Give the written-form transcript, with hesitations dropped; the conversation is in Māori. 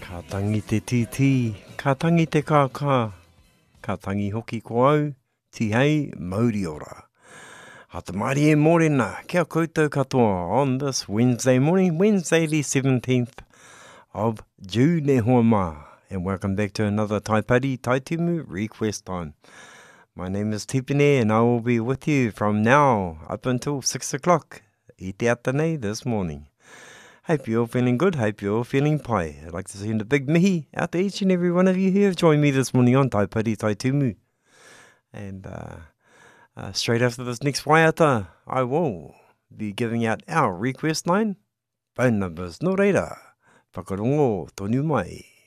Ka tangi te titi, ka tangi te kākā, ka tangi hoki ko au, ti hei mauri ora. Ha te maari e mōrena, kia koutou katoa on this Wednesday morning, Wednesday the 17th of June e hoa mā. And welcome back to another Taipari Taitumu Request Time. My name is Tipene and I will be with you from now up until 6 o'clock. I te ata nei this morning. Hope you're all feeling good. Hope you're all feeling pai. I'd like to send a big mihi out to each and every one of you who have joined me this morning on Taipari Taitumu. And straight after this next waiata, I will be giving out our request line. Phone numbers, no reira. Whakarongo tonu mai.